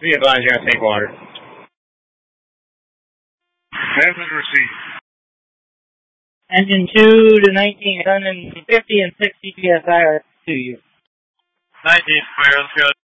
Be advised, you gotta take water. Message received. Engine 2 to 19, 50 and 60 PSI are to you. 19 square, let's go.